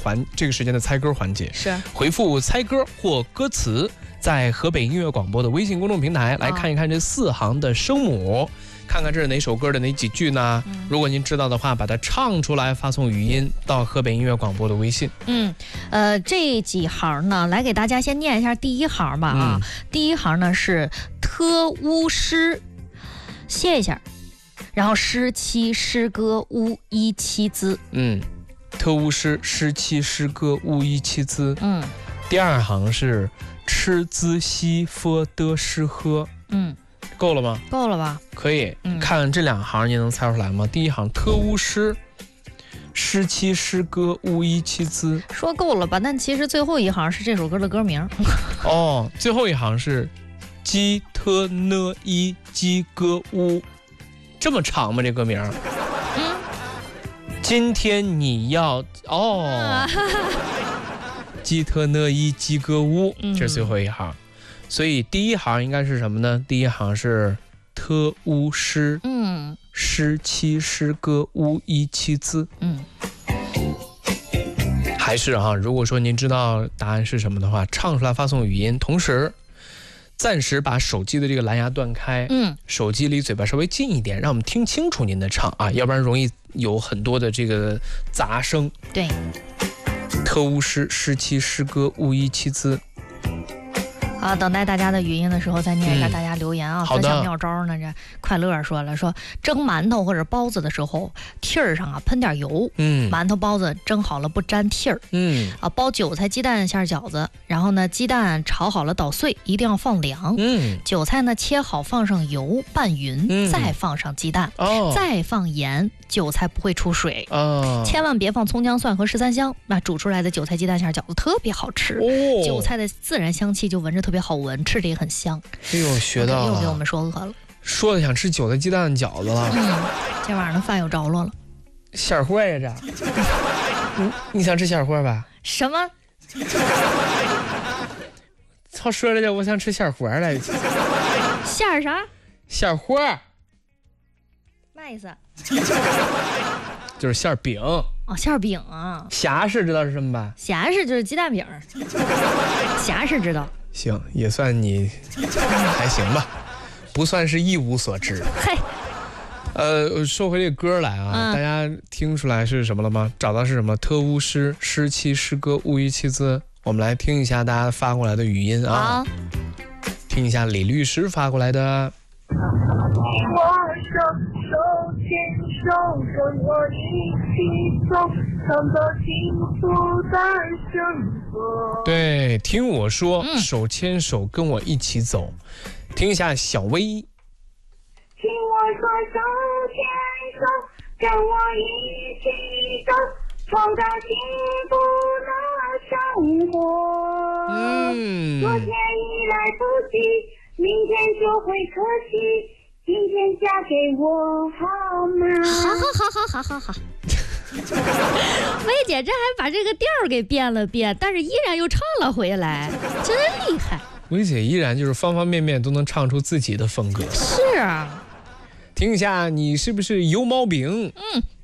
这个时间的猜歌环节， 是回复猜歌或歌词，在河北音乐广播的微信公众平台来看一看这4行的声母，看看这是哪首歌的哪几句呢？如果您知道的话，把它唱出来，发送语音到河北音乐广播的微信。 这几行呢，来给大家先念一下第一行吧啊。第一行呢是特乌诗，歇一下，然后诗期诗歌乌一七资。 特乌诗诗期诗歌乌一七资。第二行是吃滋西佛的诗喝。够了吗？ 够了吧？ 可以。看这2行，你能猜出来吗？第一行特乌诗，诗期诗歌乌一七资。 说够了吧？但其实最后一行是这首歌的歌名。 最后一行是基特呢伊基歌乌，这么长吗？这歌名？今天你要基特呢伊基歌乌，这是最后一行。所以第一行应该是什么呢？第一行是特乌诗，诗期诗歌乌一七资。还是如果说您知道答案是什么的话，唱出来发送语音，同时暂时把手机的这个蓝牙断开，手机离嘴巴稍微近一点，让我们听清楚您的唱啊，要不然容易有很多的这个杂声。 对， 特乌诗，诗期诗歌乌一七资。 等待大家的语音的时候再念一下大家留言啊。 好的。 分享妙招呢，这快乐说了，说蒸馒头或者包子的时候，屉儿上喷点油，馒头包子蒸好了不沾屉儿，包韭菜鸡蛋馅饺子，然后呢鸡蛋炒好了捣碎，一定要放凉，韭菜呢切好放上油拌匀，再放上鸡蛋，再放盐，韭菜不会出水，千万别放葱姜蒜和13香，那煮出来的韭菜鸡蛋馅饺子特别好吃，韭菜的自然香气就闻着特别好闻，吃着也很香。 哎呦，学到了， 又给我们说饿了， 说的想吃韭菜鸡蛋饺子了。 这晚上的饭有着落了。 馅货呀，这你想吃馅货吧？ 什么？ 操，说了这我想吃馅货来。 馅啥？ 馅货。 嘛意思？ 就是馅饼。 馅饼啊。 霞式知道是什么吧？ 霞式就是鸡蛋饼。霞式知道。 行，也算你还行吧，不算是一无所知。说回这歌来啊，大家听出来是什么了吗？找到是什么？特乌诗，诗期诗歌乌一七资。我们来听一下大家发过来的语音啊，听一下李律师发过来的。 我手牵手，跟我一起走，创造幸福的生活。 对，听我说，手牵手跟我一起走。听一下小薇。 听我说，手牵手，跟我一起走，创造幸福的生活。昨天已来不及，明天就会可惜。今天嫁给我好吗？ 好。薇姐这还把这个调给变了变，但是依然又唱了回来，真厉害。 薇姐依然就是方方面面都能唱出自己的风格。 是啊。 听一下，你是不是油毛饼？